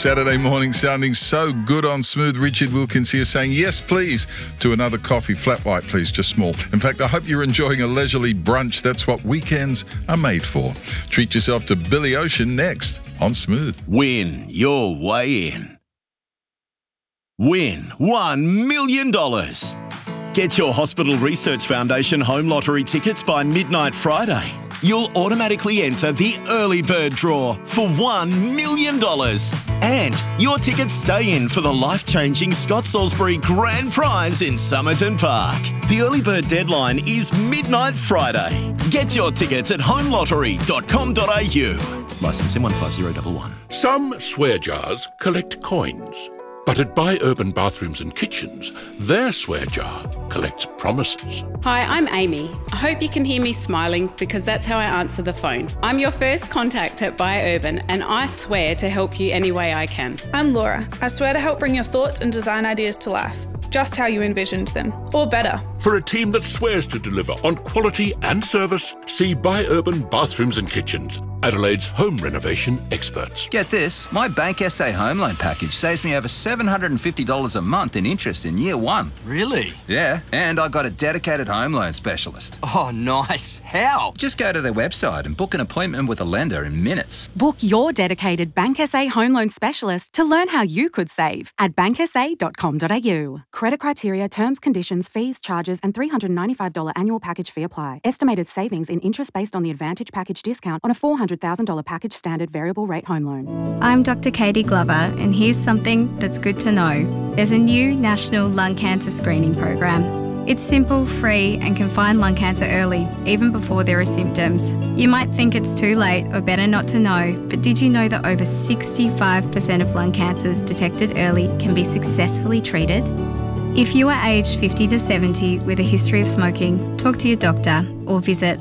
Saturday morning sounding so good on Smooth. Richard Wilkins here saying yes, please, to another coffee. Flat white, please, just small. In fact, I hope you're enjoying a leisurely brunch. That's what weekends are made for. Treat yourself to Billy Ocean next on Smooth. Win your way in. Win $1 million. Get your Hospital Research Foundation home lottery tickets by midnight Friday. You'll automatically enter the early bird draw for $1 million. And your tickets stay in for the life-changing Scott Salisbury Grand Prize in Somerton Park. The early bird deadline is midnight Friday. Get your tickets at homelottery.com.au. Licence M15011. Some swear jars collect coins. But at Buy Urban Bathrooms and Kitchens, their swear jar collects promises. Hi, I'm Amy. I hope you can hear me smiling because that's how I answer the phone. I'm your first contact at Buy Urban and I swear to help you any way I can. I'm Laura. I swear to help bring your thoughts and design ideas to life, just how you envisioned them, or better. For a team that swears to deliver on quality and service, see Buy Urban Bathrooms and Kitchens, Adelaide's home renovation experts. Get this, my Bank SA home loan package saves me over $750 a month in interest in year one. Really? Yeah, and I got a dedicated home loan specialist. Oh, nice. How? Just go to their website and book an appointment with a lender in minutes. Book your dedicated Bank SA home loan specialist to learn how you could save at banksa.com.au. Credit criteria, terms, conditions, fees, charges and $395 annual package fee apply. Estimated savings in interest based on the Advantage package discount on a $400,000 package standard variable rate home loan. I'm Dr. Katie Glover, and here's something that's good to know. There's a new national lung cancer screening program. It's simple, free, and can find lung cancer early, even before there are symptoms. You might think it's too late or better not to know, but did you know that over 65% of lung cancers detected early can be successfully treated? If you are aged 50 to 70 with a history of smoking, talk to your doctor or visit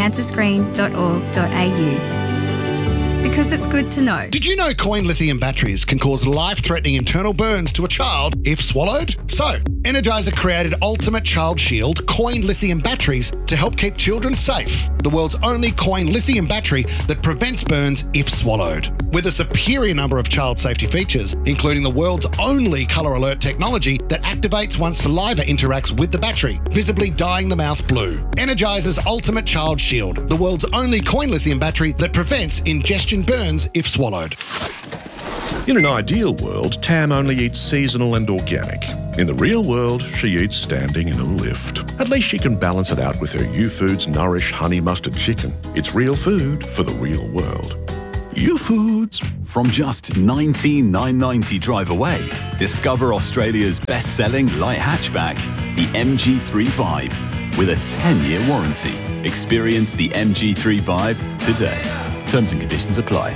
lungcancerscreen.org.au. Because it's good to know. Did you know coin lithium batteries can cause life-threatening internal burns to a child if swallowed? So, Energizer created Ultimate Child Shield coin lithium batteries to help keep children safe. The world's only coin lithium battery that prevents burns if swallowed. With a superior number of child safety features, including the world's only colour alert technology that activates once saliva interacts with the battery, visibly dyeing the mouth blue. Energizer's Ultimate Child Shield, the world's only coin lithium battery that prevents ingestion burns if swallowed. In an ideal world, Tam only eats seasonal and organic. In the real world, she eats standing in a lift. At least she can balance it out with her U-Foods Nourish Honey Mustard Chicken. It's real food for the real world. U-Foods. From just $19,990 drive away, discover Australia's best-selling light hatchback, the MG3 Vibe, with a 10-year warranty. Experience the MG3 Vibe today. Terms and conditions apply.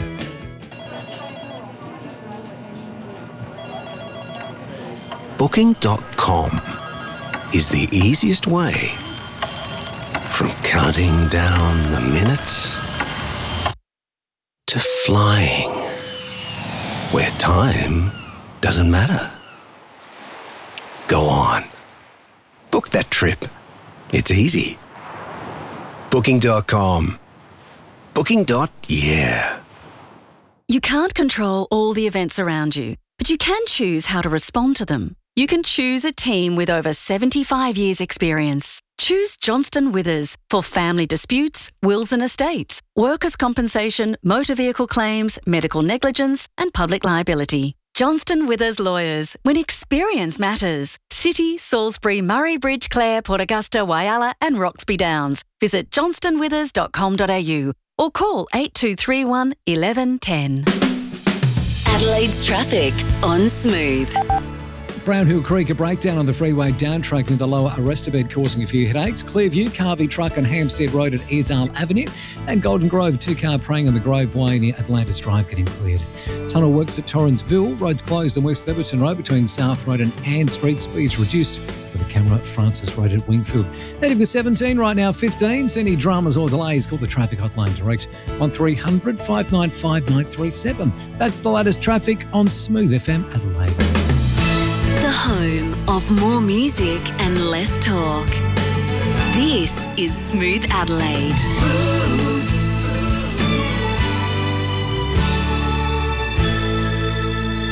Booking.com is the easiest way from counting down the minutes to flying where time doesn't matter. Go on. Book that trip. It's easy. Booking.com. Booking.yeah. You can't control all the events around you, but you can choose how to respond to them. You can choose a team with over 75 years' experience. Choose Johnston Withers for family disputes, wills and estates, workers' compensation, motor vehicle claims, medical negligence and public liability. Johnston Withers Lawyers, when experience matters. City, Salisbury, Murray Bridge, Clare, Port Augusta, Whyalla and Roxby Downs. Visit johnstonwithers.com.au or call 8231 1110. Adelaide's traffic on Smooth. Brown Hill Creek, a breakdown on the freeway down track near the lower Arrestabad causing a few headaches. Clearview, Carvey Truck on Hampstead Road at Airedale Avenue. And Golden Grove, two-car praying on the Grove Way near Atlantis Drive getting cleared. Tunnel works at Torrensville. Roads closed on West Leverton Road between South Road and Ann Street. Speeds reduced for the camera at Francis Road at Wingfield. Heading for 17, right now 15. See any dramas or delays, call the traffic hotline direct 1300 595 937. That's the latest traffic on Smooth FM Adelaide. The home of more music and less talk. This is Smooth Adelaide. Smooth. 1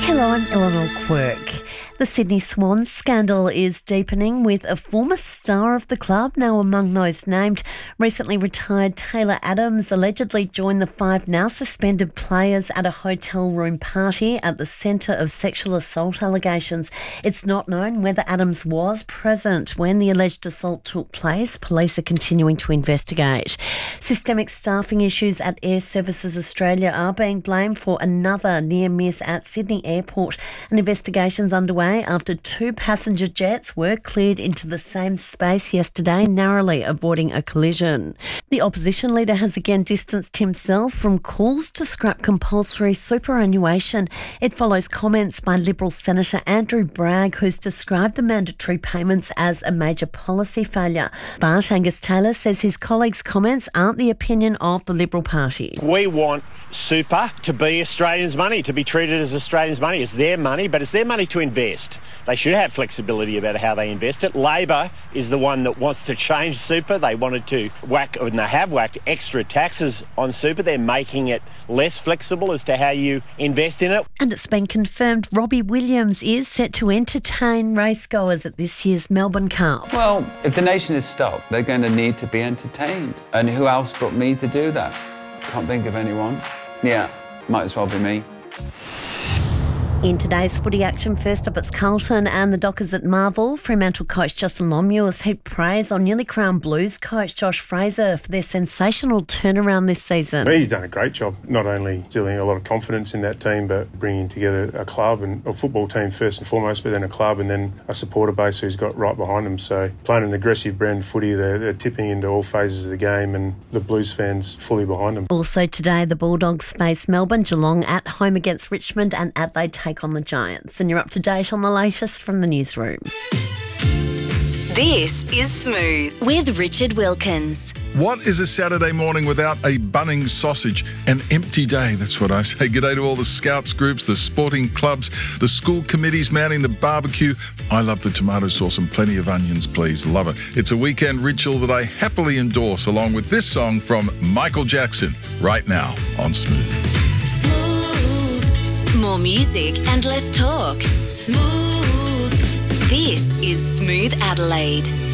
Hello, I'm Eleanor Quirk. The Sydney Swans scandal is deepening, with a former star of the club now among those named. Recently retired Taylor Adams allegedly joined the 5 now suspended players at a hotel room party at the centre of sexual assault allegations. It's not known whether Adams was present when the alleged assault took place. Police are continuing to investigate. Systemic staffing issues at Air Services Australia are being blamed for another near miss at Sydney Airport. An investigation's underway after 2 passenger jets were cleared into the same space yesterday, narrowly avoiding a collision. The opposition leader has again distanced himself from calls to scrap compulsory superannuation. It follows comments by Liberal Senator Andrew Bragg, who's described the mandatory payments as a major policy failure. But Angus Taylor says his colleagues' comments aren't the opinion of the Liberal Party. We want super to be Australians' money, to be treated as Australians' money. It's their money, but it's their money to invest. They should have flexibility about how they invest it. Labor is the one that wants to change super. They wanted to whack, and they have whacked, extra taxes on super. They're making it less flexible as to how you invest in it. And it's been confirmed Robbie Williams is set to entertain racegoers at this year's Melbourne Cup. Well, if the nation is stopped, they're going to need to be entertained. And who else but me to do that? Can't think of anyone. Yeah, might as well be me. In today's footy action, first up it's Carlton and the Dockers at Marvel. Fremantle coach Justin Longmuir has heaped praise on newly crowned Blues coach Josh Fraser for their sensational turnaround this season. He's done a great job, not only instilling a lot of confidence in that team, but bringing together a club and a football team first and foremost, but then a club and then a supporter base who's got right behind them. So playing an aggressive brand footy, they're tipping into all phases of the game, and the Blues fans fully behind them. Also today, the Bulldogs face Melbourne, Geelong at home against Richmond, and Adelaide take on the Giants. And you're up to date on the latest from the newsroom. This is Smooth with Richard Wilkins. What is a Saturday morning without a Bunnings sausage? An empty day, that's what I say. G'day to all the scouts groups, the sporting clubs, the school committees mounting the barbecue. I love the tomato sauce and plenty of onions, please. Love it. It's a weekend ritual that I happily endorse, along with this song from Michael Jackson, right now on Smooth. More music and less talk. Smooth. This is Smooth Adelaide.